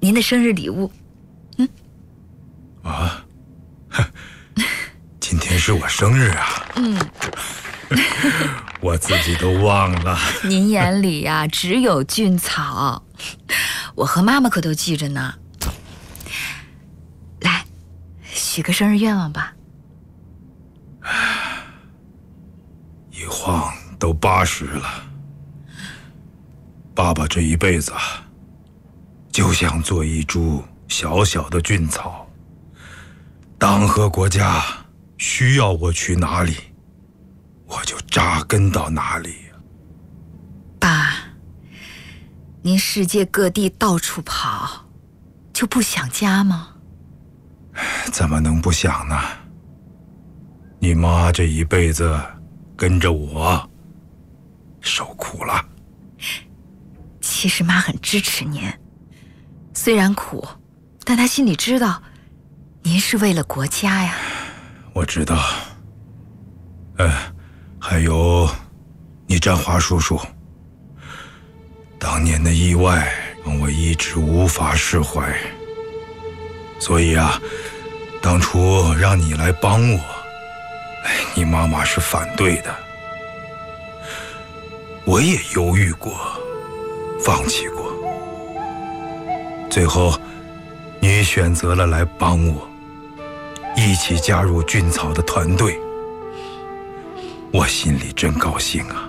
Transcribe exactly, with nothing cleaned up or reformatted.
您的生日礼物。嗯， 啊，今天是我生日啊。 嗯， 我自己都忘了。 您眼里呀、啊、只有菌草，我和妈妈可都记着呢。来，许个生日愿望吧。 一晃都八十了，爸爸这一辈子啊，就像做一株小小的菌草，党和国家需要我去哪里，我就扎根到哪里。 爸，您世界各地到处跑，就不想家吗？ 怎么能不想呢？你妈这一辈子跟着我受苦了。 其实妈很支持您，虽然苦，但她心里知道您是为了国家呀。 我知道。哎，还有你占华叔叔，当年的意外让我一直无法释怀，所以啊，当初让你来帮我，哎，你妈妈是反对的。我也犹豫过，放弃过，最后你选择了来帮我，一起加入菌草的团队，我心里真高兴啊。